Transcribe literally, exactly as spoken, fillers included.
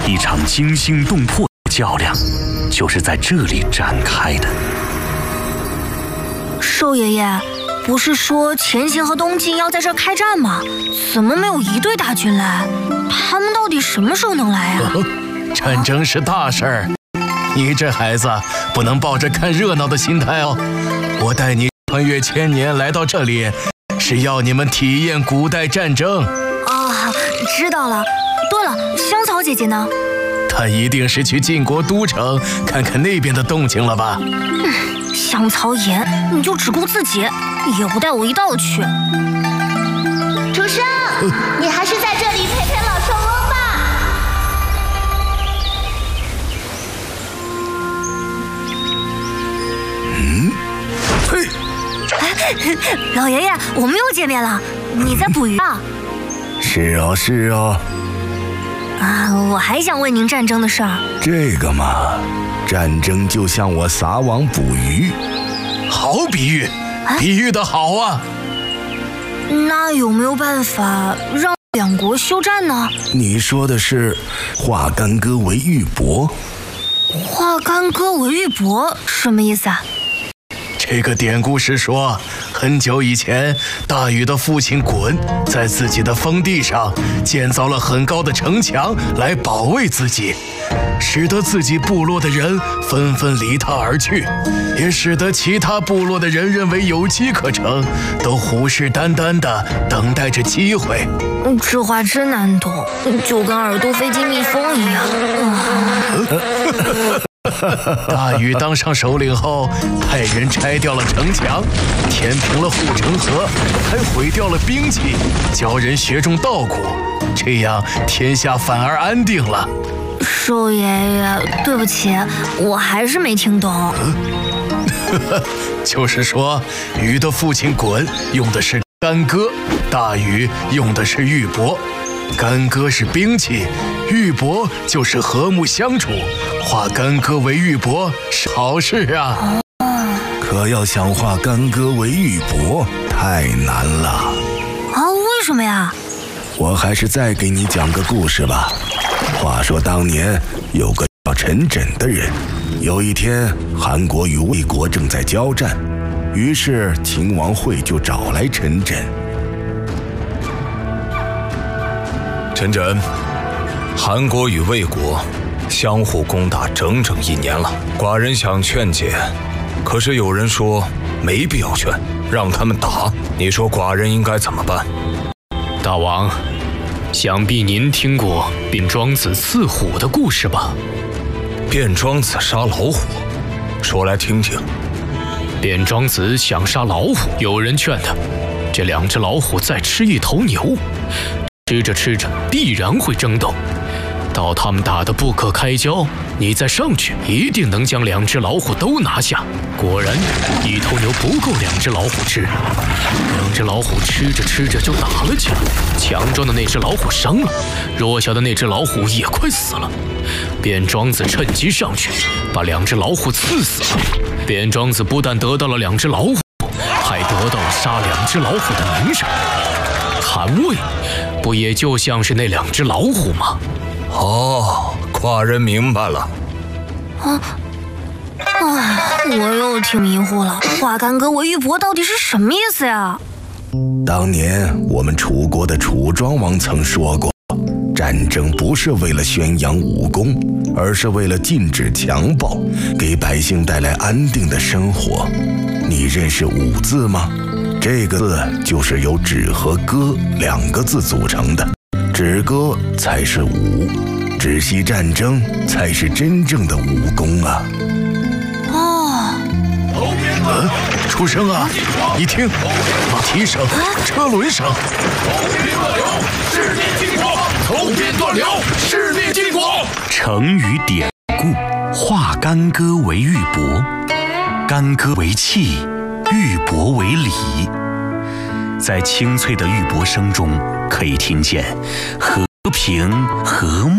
一场惊心动魄的较量就是在这里展开的。 寿爷爷，不是说前秦和东晋要在这儿开战吗？怎么没有一队大军来？他们到底什么时候能来啊？ 哦，战争是大事儿，你这孩子不能抱着看热闹的心态哦。我带你穿越千年来到这里，是要你们体验古代战争。 啊，知道了。对了，香草姐姐呢？ 她一定是去晋国都城看看那边的动静了吧？ 嗯，香草眼，你就只顾自己，也不带我一道去。 主生，呃、你还是在这里陪陪老寿翁吧。 嗯，嘿， 老爷爷，我们又见面了。你在捕鱼啊？ 是啊，是啊。 啊，我还想问您战争的事儿。 这个嘛，战争就像我撒网捕鱼。 好比喻，啊、比喻的好啊。 那有没有办法让两国休战呢？ 你说的是化干戈为玉帛？ 化干戈为玉帛什么意思啊？ 这个典故是说，很久以前，大禹的父亲鲧在自己的封地上建造了很高的城墙来保卫自己，使得自己部落的人纷纷离他而去，也使得其他部落的人认为有机可乘，都虎视眈眈地等待着机会。 这话真难懂，就跟耳朵飞进蜜蜂一样。 大禹当上首领后，派人拆掉了城墙，填平了护城河，还毁掉了兵器，教人学种稻谷，这样天下反而安定了。 寿爷爷，对不起，我还是没听懂。 就是说，禹的父亲鲧用的是干戈，大禹用的是玉帛。干戈是兵器，玉帛就是和睦相处，化干戈为玉帛是好事啊。 可要想化干戈为玉帛，太难了。 啊，为什么呀？ 我还是再给你讲个故事吧。话说当年有个叫陈轸的人，有一天韩国与魏国正在交战，于是秦王会就找来陈轸。 陈轸，韩国与魏国相互攻打整整一年了，寡人想劝解，可是有人说没必要劝，让他们打。你说寡人应该怎么办？ 大王，想必您听过卞庄子刺虎的故事吧？ 卞庄子杀老虎，说来听听。 卞庄子想杀老虎，有人劝他，这两只老虎再吃一头牛。吃着吃着必然会争斗，到他们打得不可开交，你再上去一定能将两只老虎都拿下。果然一头牛不够两只老虎吃，两只老虎吃着吃着就打了起来，强壮的那只老虎伤了，弱小的那只老虎也快死了。卞庄子趁机上去把两只老虎刺死了。卞庄子不但得到了两只老虎，还得到了杀两只老虎的名声。韩魏不也就像是那两只老虎吗？ 哦，寡人明白了。 啊啊！我又听迷糊了，化干戈为玉帛到底是什么意思呀？ 当年我们楚国的楚庄王曾说过，战争不是为了宣扬武功，而是为了禁止强暴，给百姓带来安定的生活。你认识武字吗？这个字就是由止和歌两个字组成的，止歌才是武，止息战争才是真正的武功啊！ 哦， 呃，出声啊！你听，马蹄声、车轮声。 投鞭断辽，势必晋国。 成语典故：化干戈为玉帛，干戈为器，玉帛为礼。在清脆的玉帛声中，可以听见和平和睦